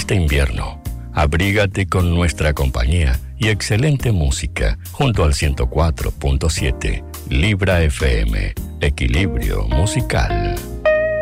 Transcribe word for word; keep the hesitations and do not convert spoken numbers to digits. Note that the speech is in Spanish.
este invierno. Abrígate con nuestra compañía y excelente música junto al ciento cuatro punto siete Libra F M. Equilibrio musical.